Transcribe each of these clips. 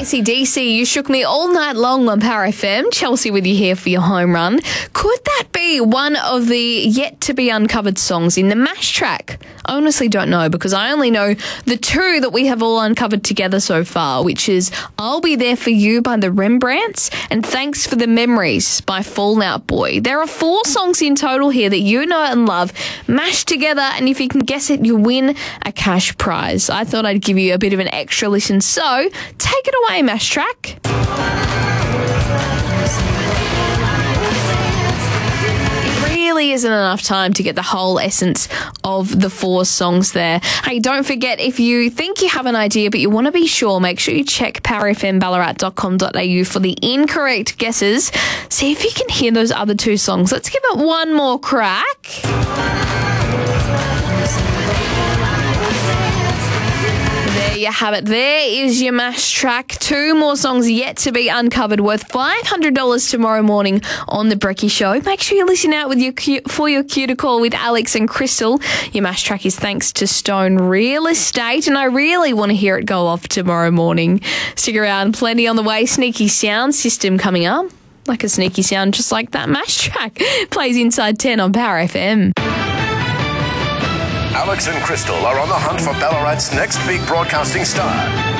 AC/DC, You Shook Me All Night Long on Power FM. Chelsea with you here for your home run. Could that be one of the yet-to-be uncovered songs in the MASH track? I honestly don't know, because I only know the two that we have all uncovered together so far, which is I'll Be There For You by the Rembrandts and Thanks for the Memories by Fallen Out Boy. There are 4 songs in total here that you know and love, mashed together, and if you can guess it, you win a cash prize. I thought I'd give you a bit of an extra listen, so take it away, MASH track. Really isn't enough time to get the whole essence of the 4 songs there. Hey, don't forget, if you think you have an idea but you want to be sure, make sure you check powerfmballarat.com.au for the incorrect guesses. See if you can hear those other 2 songs. Let's give it one more crack. There you have it. There is your MASH track. 2 more songs yet to be uncovered, worth $500 tomorrow morning on The Brekkie Show. Make sure you listen out with your for your cue to call with Alex and Crystal. Your MASH track is thanks to Stone Real Estate, and I really want to hear it go off tomorrow morning. Stick around, plenty on the way. Sneaky sound system coming up. Like a sneaky sound just like that MASH track. Plays inside 10 on Power FM. Alex and Crystal are on the hunt for Ballarat's next big broadcasting star.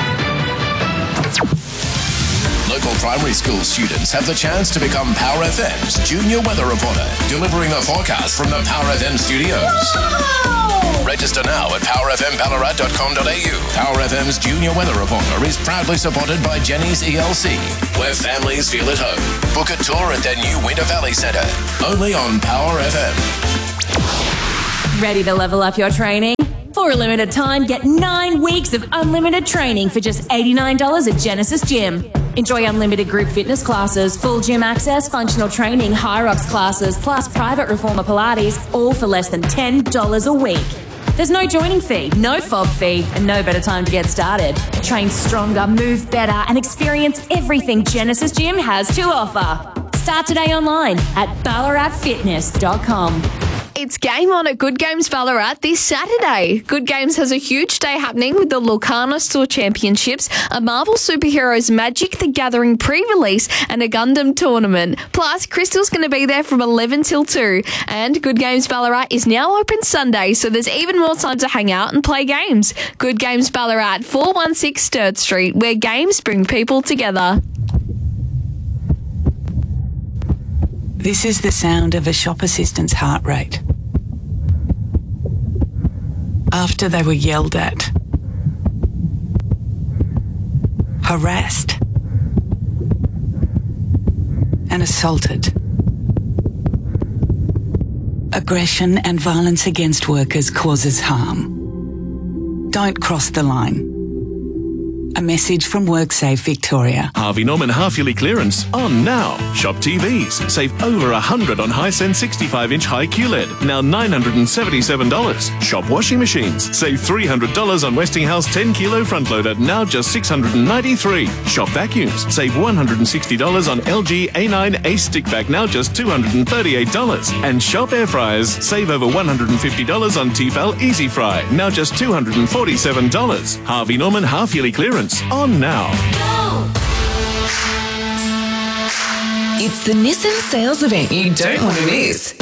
Local primary school students have the chance to become Power FM's junior weather reporter, delivering the forecast from the Power FM studios. Whoa! Register now at powerfmballarat.com.au. Power FM's junior weather reporter is proudly supported by Jenny's ELC, where families feel at home. Book a tour at their new Winter Valley Centre, only on Power FM. Ready to level up your training? For a limited time, get 9 weeks of unlimited training for just $89 at Genesis Gym. Enjoy unlimited group fitness classes, full gym access, functional training, High Rocks classes, plus private reformer Pilates, all for less than $10 a week. There's no joining fee, no fob fee, and no better time to get started. Train stronger, move better, and experience everything Genesis Gym has to offer. Start today online at ballaratfitness.com. It's game on at Good Games Ballarat this Saturday. Good Games has a huge day happening with the Lorcana Store Championships, a Marvel Superheroes Magic the Gathering pre-release, and a Gundam tournament. Plus, Crystal's going to be there from 11 till 2. And Good Games Ballarat is now open Sunday, so there's even more time to hang out and play games. Good Games Ballarat, 416 Sturt Street, where games bring people together. This is the sound of a shop assistant's heart rate. After they were yelled at, harassed, and assaulted. Aggression and violence against workers causes harm. Don't cross the line. A message from WorkSafe Victoria. Harvey Norman half-yearly clearance on now. Shop TVs. Save over $100 on Hisense 65-inch high QLED. Now $977. Shop washing machines. Save $300 on Westinghouse 10-kilo front loader. Now just $693. Shop vacuums. Save $160 on LG A9 Ace stick vac. Now just $238. And shop air fryers. Save over $150 on Tefal Easy Fry. Now just $247. Harvey Norman half-yearly clearance on now. It's the Nissan sales event you don't want to miss.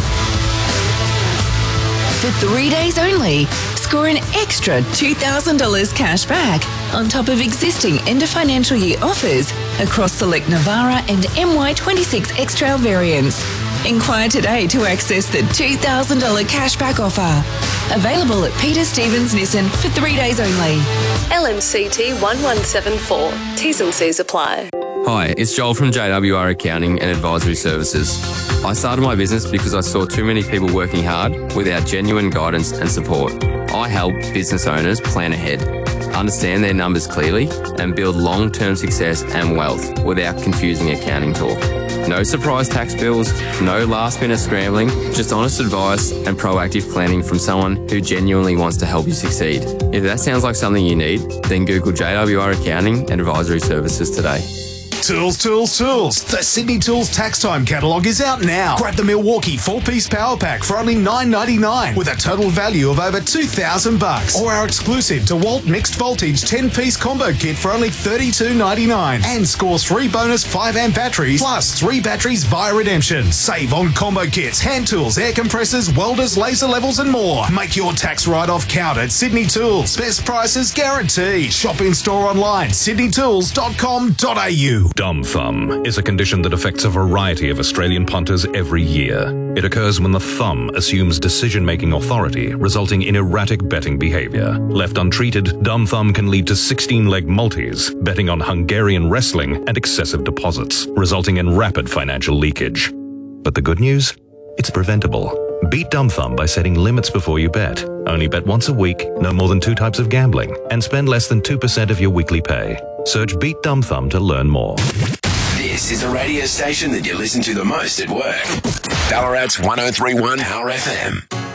For 3 days only, score an extra $2,000 cash back on top of existing end of financial year offers across select Navara and MY26 X-Trail variants. Inquire today to access the $2,000 cashback offer. Available at Peter Stevens Nissan for 3 days only. LMCT 1174. T's and C's apply. Hi, it's Joel from JWR Accounting and Advisory Services. I started my business because I saw too many people working hard without genuine guidance and support. I help business owners plan ahead, understand their numbers clearly, and build long-term success and wealth without confusing accounting talk. No surprise tax bills, no last-minute scrambling, just honest advice and proactive planning from someone who genuinely wants to help you succeed. If that sounds like something you need, then Google JWR Accounting and Advisory Services today. Tools, tools, tools. The Sydney Tools Tax Time catalogue is out now. Grab the Milwaukee 4-piece power pack for only $9.99 with a total value of over $2,000. Or our exclusive DeWalt mixed voltage 10-piece combo kit for only $32.99. And score 3 bonus 5-amp batteries plus 3 batteries via redemption. Save on combo kits, hand tools, air compressors, welders, laser levels and more. Make your tax write-off count at Sydney Tools. Best prices guaranteed. Shop in store online, sydneytools.com.au. Dumb thumb is a condition that affects a variety of Australian punters every year. It occurs when the thumb assumes decision-making authority, resulting in erratic betting behaviour. Left untreated, dumb thumb can lead to 16-leg multis, betting on Hungarian wrestling and excessive deposits, resulting in rapid financial leakage. But the good news? It's preventable. Beat dumb thumb by setting limits before you bet. Only bet once a week, no more than 2 types of gambling, and spend less than 2% of your weekly pay. Search Beat Dumb Thumb to learn more. This is the radio station that you listen to the most at work. Ballarat's 103.1 Power FM.